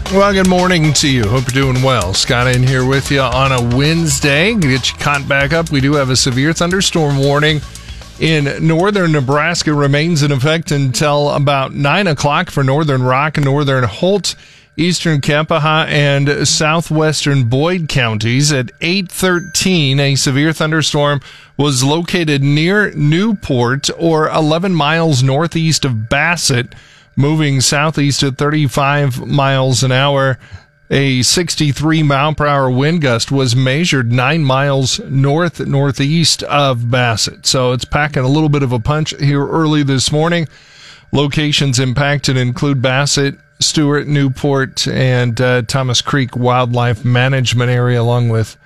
Well, good morning to you. Hope you're doing well. Scott in here with you on a Wednesday. Get you caught back up. We do have a severe thunderstorm warning in northern Nebraska. Remains in effect until about 9 o'clock for northern Rock and northern Holt, eastern Kepaha, and southwestern Boyd counties. At 8:13, a severe thunderstorm was located near Newport, or 11 miles northeast of Bassett, moving southeast at 35 miles an hour. A 63-mile-per-hour wind gust was measured 9 miles northeast of Bassett. So it's packing a little bit of a punch here early this morning. Locations impacted include Bassett, Stewart, Newport, and Thomas Creek Wildlife Management Area, along with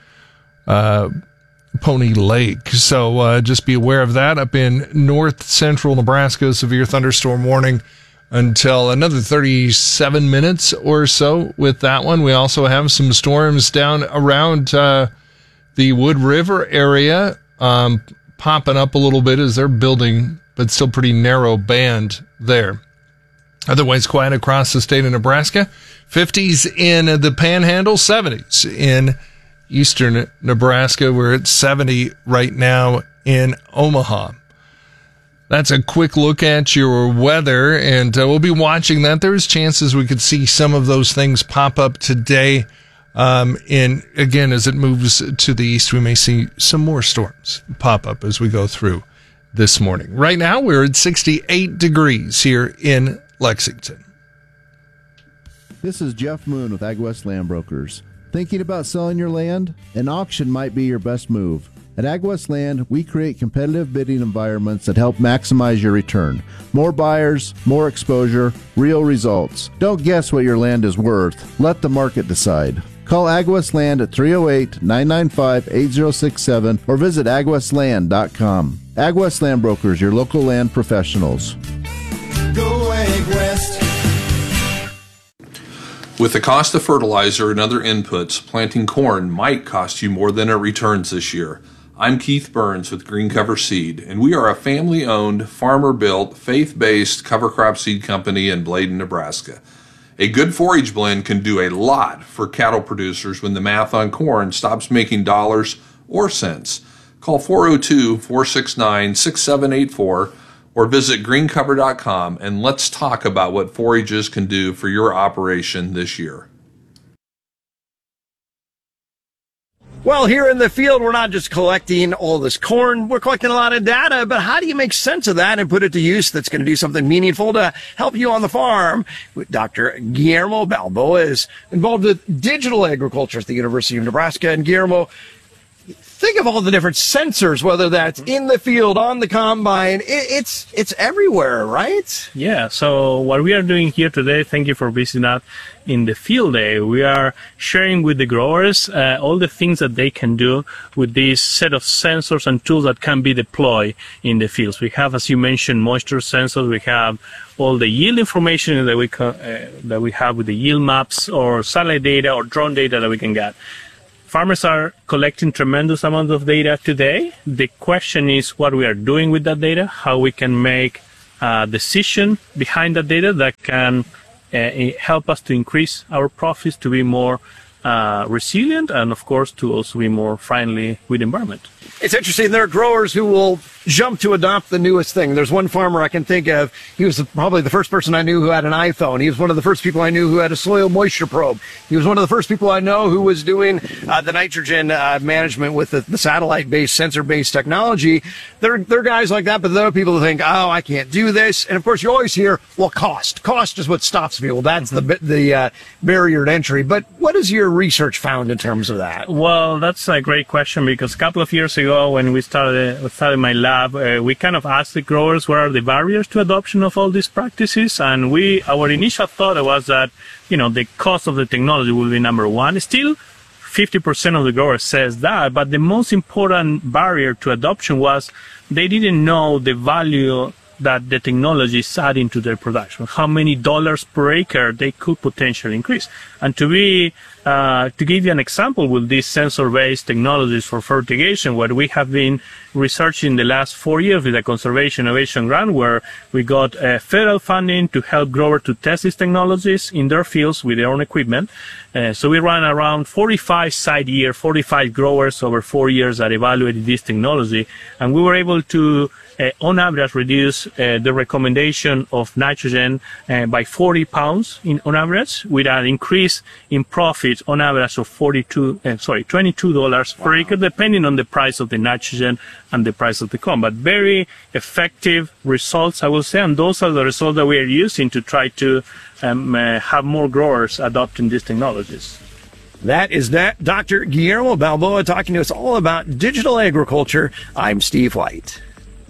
Pony Lake. So just be aware of that. Up in north central Nebraska, severe thunderstorm warning until another 37 minutes or so with that one. We also have some storms down around the Wood River area popping up a little bit as they're building, but still pretty narrow band there. Otherwise quiet across the state of Nebraska. 50s in the Panhandle, 70s in eastern Nebraska. We're at 70 right now in Omaha. That's a quick look at your weather, and we'll be watching that. There's chances we could see some of those things pop up today. Again, as it moves to the east, we may see some more storms pop up as we go through this morning. Right now, we're at 68 degrees here in Lexington. This is Jeff Moon with AgWest Land Brokers. Thinking about selling your land? An auction might be your best move. At AgWest Land, we create competitive bidding environments that help maximize your return. More buyers, more exposure, real results. Don't guess what your land is worth. Let the market decide. Call AgWest Land at 308-995-8067 or visit agwestland.com. AgWest Land Brokers, your local land professionals. Go AgWest. With the cost of fertilizer and other inputs, planting corn might cost you more than it returns this year. I'm Keith Burns with Green Cover Seed, and we are a family-owned, farmer-built, faith-based cover crop seed company in Bladen, Nebraska. A good forage blend can do a lot for cattle producers when the math on corn stops making dollars or cents. Call 402-469-6784 or visit greencover.com and let's talk about what forages can do for your operation this year. Well, here in the field, we're not just collecting all this corn. We're collecting a lot of data, but how do you make sense of that and put it to use that's going to do something meaningful to help you on the farm? Dr. Guillermo Balboa is involved with digital agriculture at the University of Nebraska. And Guillermo, think of all the different sensors, whether that's in the field, on the combine. It's everywhere, right? Yeah. So what we are doing here today, thank you for visiting us in the field day. We are sharing with the growers all the things that they can do with this set of sensors and tools that can be deployed in the fields. We have, as you mentioned, moisture sensors. We have all the yield information that we have with the yield maps or satellite data or drone data that we can get. Farmers are collecting tremendous amounts of data today. The question is what we are doing with that data, how we can make a decision behind that data that can help us to increase our profits, to be more resilient, and of course to also be more friendly with the environment. It's interesting. There are growers who will jump to adopt the newest thing. There's one farmer I can think of. He was probably the first person I knew who had an iPhone. He was one of the first people I knew who had a soil moisture probe. He was one of the first people I know who was doing the nitrogen management with the satellite-based, sensor-based technology. There are guys like that, but there are people who think, oh, I can't do this. And of course, you always hear, well, cost. Cost is what stops people. That's the barrier to entry. But what has your research found in terms of that? Well, that's a great question, because a couple of years ago when we started my lab, we kind of asked the growers what are the barriers to adoption of all these practices, and our initial thought was that the cost of the technology will be number one. Still, 50% of the growers says that, but the most important barrier to adoption was they didn't know the value that the technology is adding to their production, how many dollars per acre they could potentially increase. And to be to give you an example with these sensor-based technologies for fertigation, what we have been researching the last 4 years with the Conservation Innovation Grant, where we got federal funding to help growers to test these technologies in their fields with their own equipment. So we ran around 45 site-year, 45 growers over 4 years that evaluated this technology, and we were able to on average reduce the recommendation of nitrogen by 40 pounds on average, with an increase in profits on average of $22 per acre, depending on the price of the nitrogen and the price of the corn. But very effective results, I will say, and those are the results that we are using to try to have more growers adopting these technologies. That is Dr. Guillermo Balboa talking to us all about digital agriculture. I'm Steve White.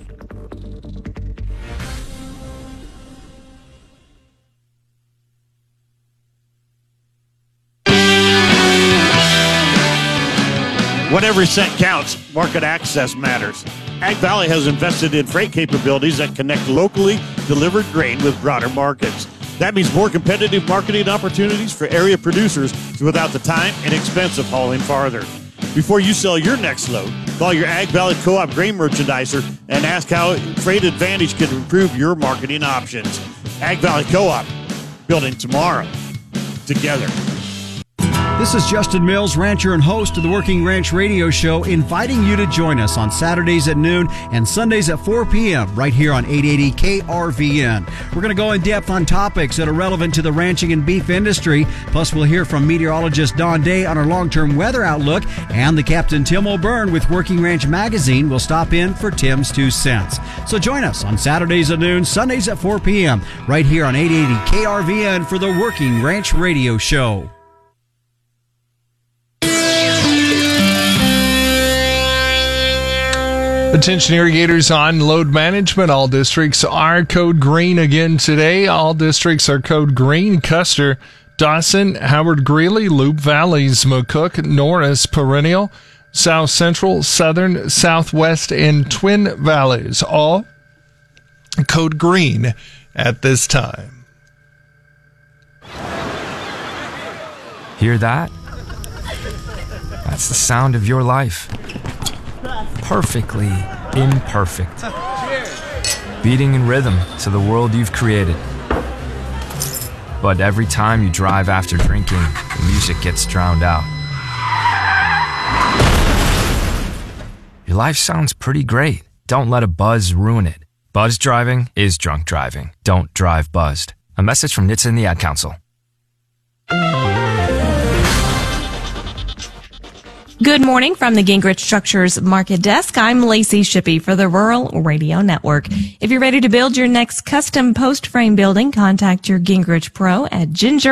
When every cent counts, market access matters. Ag Valley has invested in freight capabilities that connect locally delivered grain with broader markets. That means more competitive marketing opportunities for area producers without the time and expense of hauling farther. Before you sell your next load, call your Ag Valley Co-op grain merchandiser and ask how Freight Advantage can improve your marketing options. Ag Valley Co-op, building tomorrow together. This is Justin Mills, rancher and host of the Working Ranch Radio Show, inviting you to join us on Saturdays at noon and Sundays at 4 p.m. right here on 880 KRVN. We're going to go in depth on topics that are relevant to the ranching and beef industry. Plus, we'll hear from meteorologist Don Day on our long-term weather outlook, and the Captain Tim O'Byrne with Working Ranch Magazine will stop in for Tim's 2 cents. So join us on Saturdays at noon, Sundays at 4 p.m. right here on 880 KRVN for the Working Ranch Radio Show. Attention irrigators on load management. All districts are code green again today. All districts are code green. Custer, Dawson, Howard Greeley, Loup Valleys, McCook, Norris, Perennial, South Central, Southern, Southwest, and Twin Valleys. All code green at this time. Hear that? That's the sound of your life. Perfectly imperfect. Beating in rhythm to the world you've created. But every time you drive after drinking, the music gets drowned out. Your life sounds pretty great. Don't let a buzz ruin it. Buzz driving is drunk driving. Don't drive buzzed. A message from NHTSA and the Ad Council. Good morning from the Gingrich Structures Market Desk. I'm Lacey Shippey for the Rural Radio Network. If you're ready to build your next custom post frame building, contact your Gingrich Pro at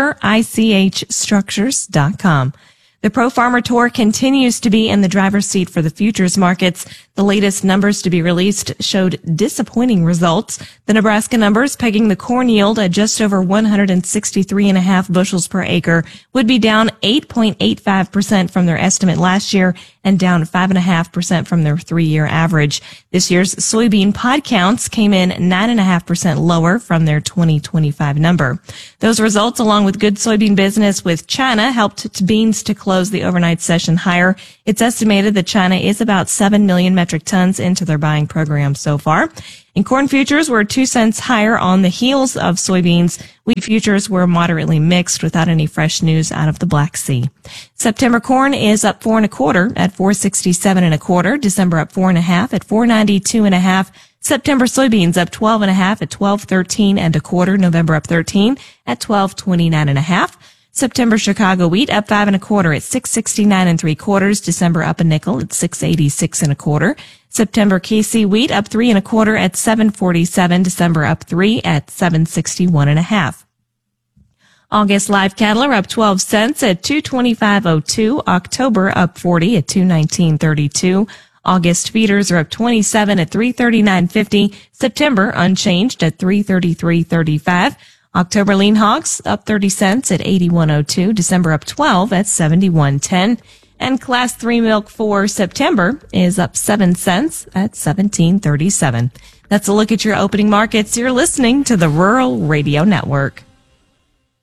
gingerichstructures.com. The Pro Farmer Tour continues to be in the driver's seat for the futures markets. The latest numbers to be released showed disappointing results. The Nebraska numbers, pegging the corn yield at just over 163.5 bushels per acre, would be down 8.85% from their estimate last year and down 5.5% from their 3-year average. This year's soybean pod counts came in 9.5% lower from their 2025 number. Those results, along with good soybean business with China, helped beans to close the overnight session higher. It's estimated that China is about 7 million metric tons into their buying program so far. And corn futures were 2 cents higher on the heels of soybeans. Wheat futures were moderately mixed without any fresh news out of the Black Sea. September corn is up 4 1/4 at 467 1/4. December up 4 1/2 at 492 1/2. September soybeans up 12 1/2 at 1213 1/4. November up 13 at 1229 1/2. September Chicago wheat up 5 1/4 at 669 3/4. December up a nickel at 686 1/4. September KC wheat up 3 1/4 at 747. December up 3 at 761 1/2. August live cattle are up 12 cents at 225.02. October up 40 at 219.32. August feeders are up 27 at 339.50. September unchanged at 333.35. October lean hogs up 30 cents at 81.02. December up 12 at 71.10. And Class 3 milk for September is up 7 cents at 17.37. That's a look at your opening markets. You're listening to the Rural Radio Network.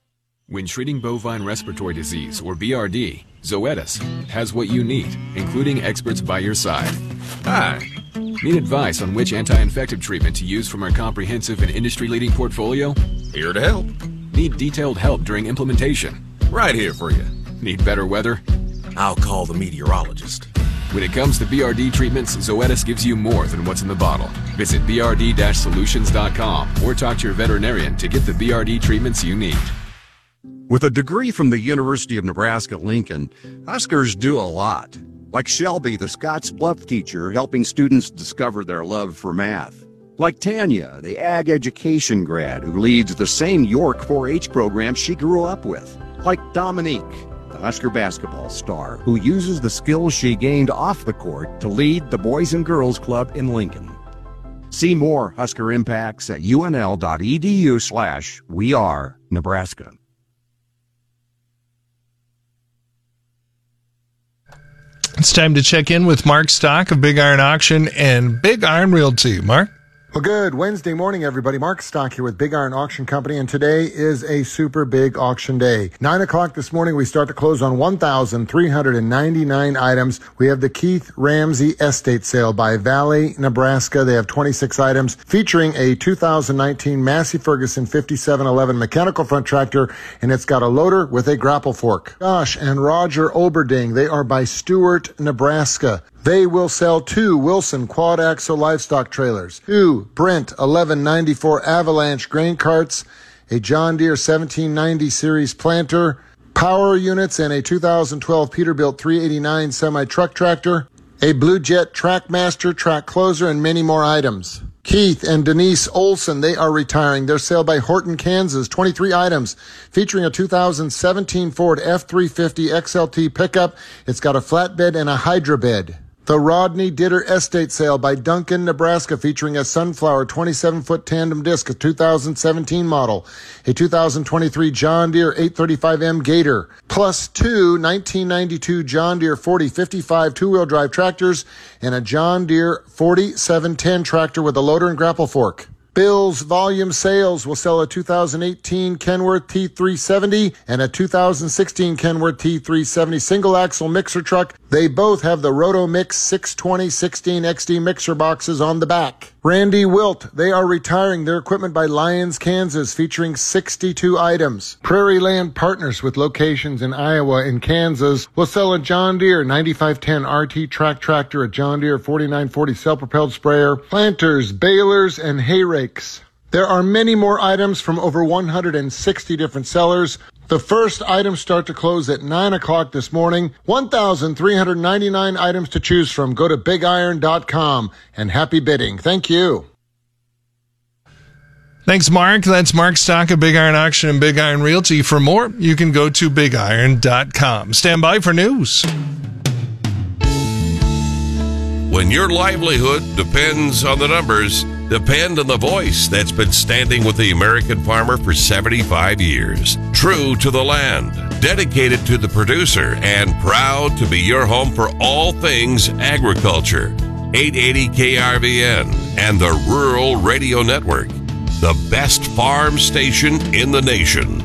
When treating bovine respiratory disease, or BRD, Zoetis has what you need, including experts by your side. Hi. Need advice on which anti-infective treatment to use from our comprehensive and industry-leading portfolio? Here to help. Need detailed help during implementation? Right here for you. Need better weather? I'll call the meteorologist. When it comes to BRD treatments, Zoetis gives you more than what's in the bottle. Visit brd-solutions.com or talk to your veterinarian to get the BRD treatments you need. With a degree from the University of Nebraska-Lincoln, Huskers do a lot. Like Shelby, the Scottsbluff teacher, helping students discover their love for math. Like Tanya, the ag education grad who leads the same York 4-H program she grew up with. Like Dominique, the Husker basketball star who uses the skills she gained off the court to lead the Boys and Girls Club in Lincoln. See more Husker impacts at unl.edu/wearenebraska. It's time to check in with Mark Stock of Big Iron Auction and Big Iron Realty. Mark? Well, good Wednesday morning, everybody. Mark Stock here with Big Iron Auction Company, and today is a super big auction day. 9 o'clock this morning, we start to close on 1,399 items. We have the Keith Ramsey Estate Sale by Valley, Nebraska. They have 26 items featuring a 2019 Massey Ferguson 5711 mechanical front tractor, and it's got a loader with a grapple fork. Josh and Roger Oberding, they are by Stewart, Nebraska. They will sell 2 Wilson quad-axle livestock trailers, 2 Brent 1194 Avalanche grain carts, a John Deere 1790 series planter, power units, and a 2012 Peterbilt 389 semi-truck tractor, a Blue Jet Trackmaster track closer, and many more items. Keith and Denise Olson, they are retiring. Their sale by Horton, Kansas, 23 items, featuring a 2017 Ford F-350 XLT pickup. It's got a flatbed and a Hydra bed. The Rodney Ditter Estate Sale by Duncan, Nebraska, featuring a Sunflower 27-foot tandem disc, a 2017 model, a 2023 John Deere 835M Gator, plus 2 1992 John Deere 4055 two-wheel drive tractors, and a John Deere 4710 tractor with a loader and grapple fork. Bill's Volume Sales will sell a 2018 Kenworth T370 and a 2016 Kenworth T370 single-axle mixer truck. They both have the Rotomix 62016 XD mixer boxes on the back. Randy Wilt, they are retiring their equipment by Lyons, Kansas, featuring 62 items. Prairie Land Partners, with locations in Iowa and Kansas, will sell a John Deere 9510 RT track tractor, a John Deere 4940 self-propelled sprayer, planters, balers, and hay rakes. There are many more items from over 160 different sellers. The first items start to close at 9 o'clock this morning. 1,399 items to choose from. Go to BigIron.com, and happy bidding. Thank you. Thanks, Mark. That's Mark Stock of Big Iron Auction and Big Iron Realty. For more, you can go to BigIron.com. Stand by for news. When your livelihood depends on the numbers, depend on the voice that's been standing with the American farmer for 75 years. True to the land, dedicated to the producer, and proud to be your home for all things agriculture. 880 KRVN and the Rural Radio Network, the best farm station in the nation.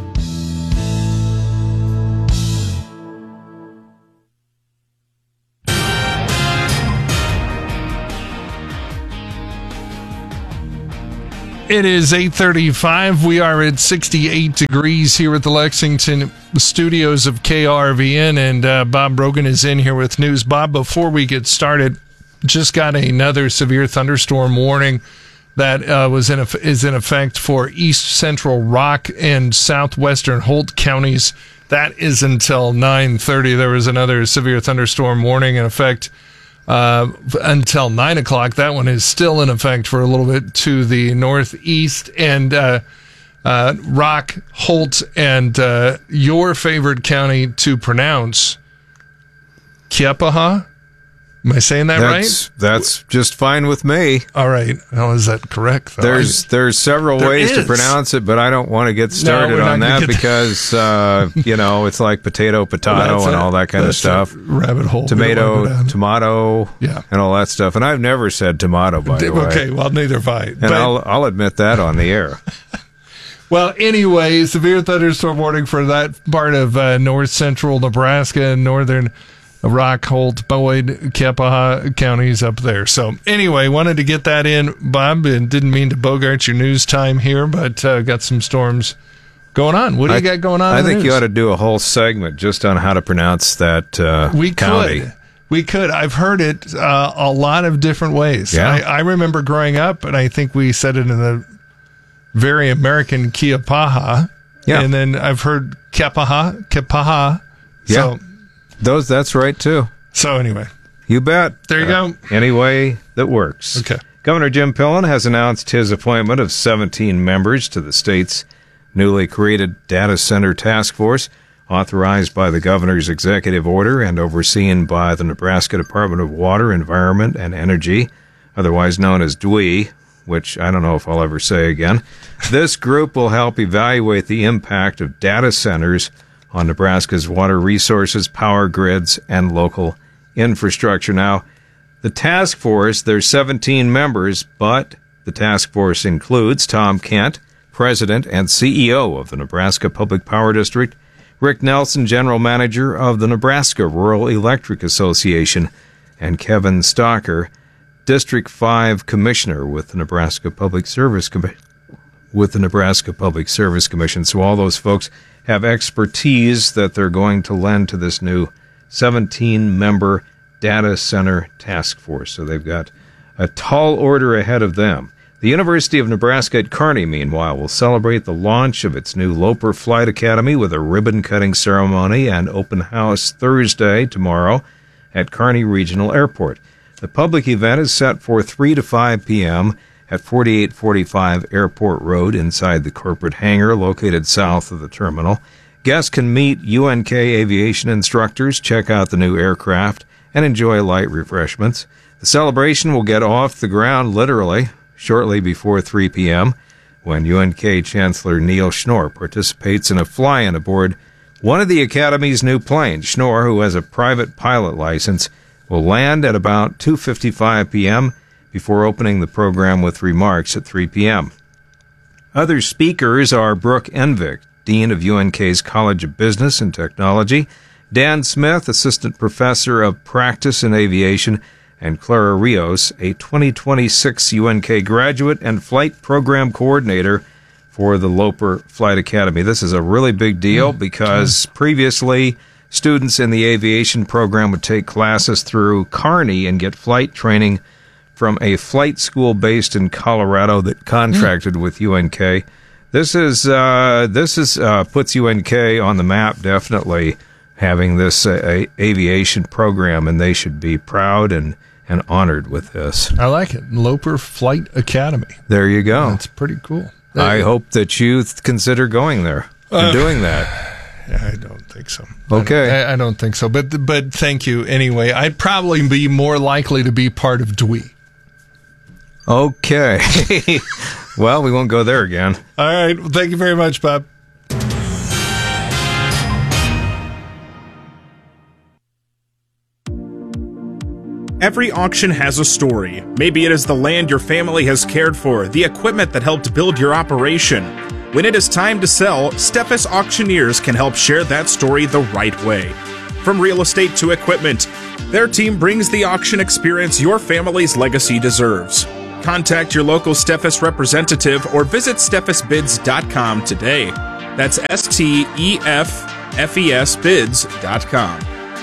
It is 8:35. We are at 68 degrees here at the Lexington studios of KRVN, and Bob Brogan is in here with news. Bob, before we get started, just got another severe thunderstorm warning that is in effect for east central Rock and southwestern Holt counties. That is until 9:30. There was another severe thunderstorm warning in effect until 9 o'clock. That one is still in effect for a little bit to the northeast, and Rock, Holt, and your favorite county to pronounce, Kiepaha. Am I saying that right? That's just fine with me. All right. Well, is that correct, though? There's several ways to pronounce it, but I don't want to get started on that because, it's like potato, and all that kind of stuff. Rabbit hole. Tomato, and all that stuff. And I've never said tomato, by the way. Okay, well, neither have I. And I'll admit that on the air. Well, anyway, severe thunderstorm warning for that part of north central Nebraska and northern Rockholt, Boyd, Kepaha counties up there. So anyway, wanted to get that in, Bob, and didn't mean to bogart your news time here, but got some storms going on. What do you got going on? I think you ought to do a whole segment just on how to pronounce that county. We could. I've heard it a lot of different ways. Yeah. I remember growing up, and I think we said it in the very American Kepaha. Yeah. And then I've heard Kepaha. Yeah. So, that's right, too. So anyway. You bet. There you go. Any way that works. Okay. Governor Jim Pillen has announced his appointment of 17 members to the state's newly created Data Center Task Force, authorized by the governor's executive order and overseen by the Nebraska Department of Water, Environment, and Energy, otherwise known as DWE, which I don't know if I'll ever say again. This group will help evaluate the impact of data centers on Nebraska's water resources, power grids, and local infrastructure. Now, the task force, there's 17 members, but the task force includes Tom Kent, President and CEO of the Nebraska Public Power District, Rick Nelson, General Manager of the Nebraska Rural Electric Association, and Kevin Stocker, District 5 Commissioner with the Nebraska Public Service Commission. So all those folks have expertise that they're going to lend to this new 17-member data center task force. So they've got a tall order ahead of them. The University of Nebraska at Kearney, meanwhile, will celebrate the launch of its new Loper Flight Academy with a ribbon-cutting ceremony and open house Thursday, tomorrow, at Kearney Regional Airport. The public event is set for 3 to 5 p.m. at 4845 Airport Road inside the corporate hangar located south of the terminal. Guests can meet UNK aviation instructors, check out the new aircraft, and enjoy light refreshments. The celebration will get off the ground literally shortly before 3 p.m. when UNK Chancellor Neil Schnorr participates in a fly-in aboard one of the Academy's new planes. Schnorr, who has a private pilot license, will land at about 2:55 p.m. before opening the program with remarks at 3 p.m. Other speakers are Brooke Envik, Dean of UNK's College of Business and Technology, Dan Smith, Assistant Professor of Practice in Aviation, and Clara Rios, a 2026 UNK graduate and flight program coordinator for the Loper Flight Academy. This is a really big deal because previously students in the aviation program would take classes through Kearney and get flight training from a flight school based in Colorado that contracted with UNK. This puts UNK on the map, definitely, having this aviation program, and they should be proud and honored with this. I like it. Loper Flight Academy. There you go. That's pretty cool. I hope that you consider going there and doing that. I don't think so. Okay. I don't think so. But thank you anyway. I'd probably be more likely to be part of DWE. Okay. Well, we won't go there again. All right. Well, thank you very much, Bob. Every auction has a story. Maybe it is the land your family has cared for, the equipment that helped build your operation. When it is time to sell, Steffes Auctioneers can help share that story the right way. From real estate to equipment, their team brings the auction experience your family's legacy deserves. Contact your local Steffes representative or visit steffesbids.com today. That's STEFFES bids.com.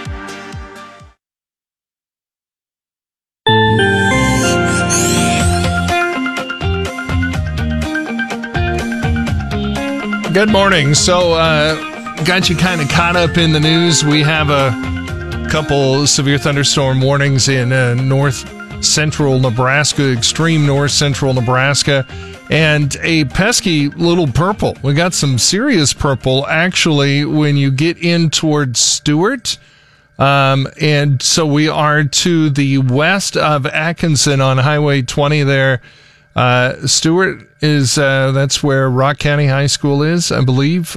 Good morning. So, got you kind of caught up in the news. We have a couple severe thunderstorm warnings in north central Nebraska, extreme north central Nebraska, and a pesky little purple. We got some serious purple, actually, when you get in towards Stewart. And so we are to the west of Atkinson on Highway 20 there. Stewart is, that's where Rock County High School is, I believe.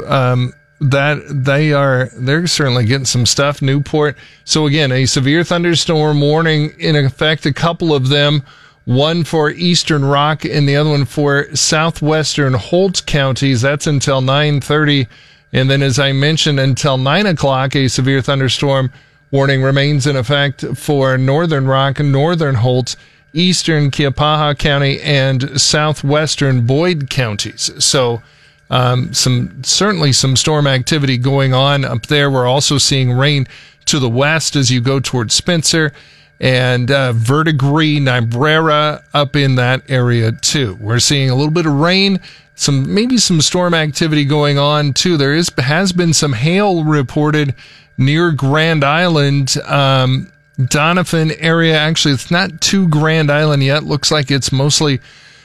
They're certainly getting some stuff. Newport. So again, a severe thunderstorm warning in effect, a couple of them. one for eastern Rock and the other one for southwestern Holt counties. That's until 9:30. And then, as I mentioned, until 9 o'clock, a severe thunderstorm warning remains in effect for northern Rock, northern Holt, eastern Kiapaha County, and southwestern Boyd counties. So certainly some storm activity going on up there. We're also seeing rain to the west as you go towards Spencer and Verdigris, Niobrara up in that area too. We're seeing a little bit of rain, maybe some storm activity going on too. There has been some hail reported near Grand Island, Doniphan area. Actually, it's not too Grand Island yet. Looks like it's mostly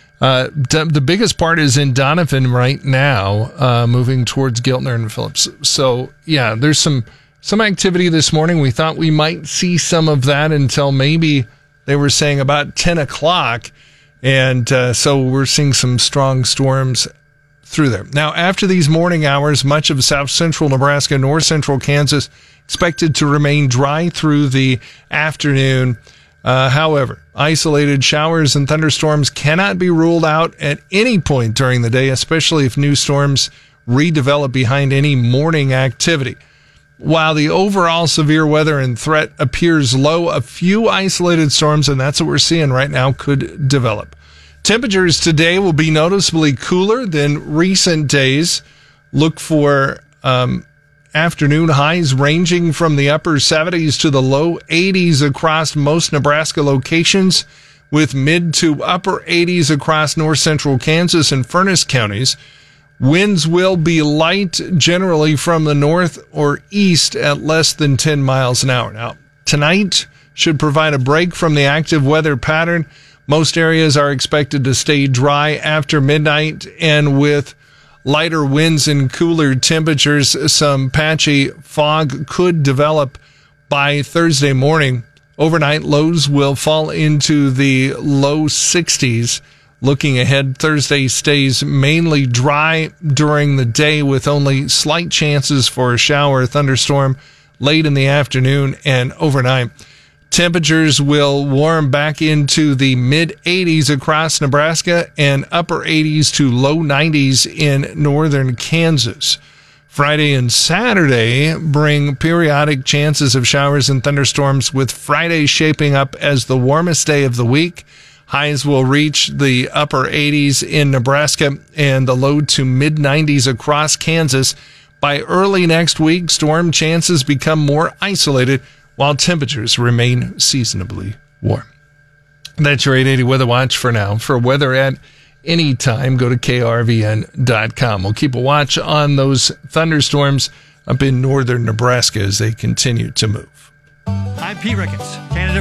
the biggest part is in Doniphan right now, moving towards Giltner and Phillips. So yeah, there's some activity this morning. We thought we might see some of that until maybe they were saying about 10 o'clock. And so we're seeing some strong storms through there. Now, after these morning hours, much of south central Nebraska, north central Kansas expected to remain dry through the afternoon. However, isolated showers and thunderstorms cannot be ruled out at any point during the day, especially if new storms redevelop behind any morning activity. While the overall severe weather and threat appears low, a few isolated storms, and that's what we're seeing right now, could develop. Temperatures today will be noticeably cooler than recent days. Look for afternoon highs ranging from the upper 70s to the low 80s across most Nebraska locations, with mid to upper 80s across north central Kansas and Furnace counties. Winds will be light, generally from the north or east at less than 10 miles an hour. Now, tonight should provide a break from the active weather pattern. Most areas are expected to stay dry after midnight, and with lighter winds and cooler temperatures, some patchy fog could develop by Thursday morning. Overnight lows will fall into the low 60s. Looking ahead, Thursday stays mainly dry during the day with only slight chances for a shower or thunderstorm late in the afternoon and overnight. Temperatures will warm back into the mid-80s across Nebraska and upper 80s to low 90s in northern Kansas. Friday and Saturday bring periodic chances of showers and thunderstorms, with Friday shaping up as the warmest day of the week. Highs will reach the upper 80s in Nebraska and the low to mid-90s across Kansas. By early next week, storm chances become more isolated while temperatures remain seasonably warm. That's your 880 Weather Watch for now. For weather at any time, go to krvn.com. We'll keep a watch on those thunderstorms up in northern Nebraska as they continue to move. I'm Pete Ricketts, Canada